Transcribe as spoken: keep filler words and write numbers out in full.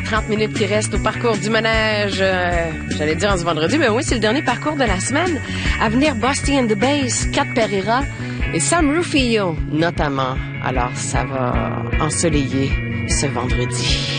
trente minutes qui restent au parcours du manège. Euh, j'allais dire en ce vendredi, mais oui, c'est le dernier parcours de la semaine. À venir, Busty and the Bass, Cat Pereira et Sam Rufio, notamment. Alors, ça va ensoleiller ce vendredi.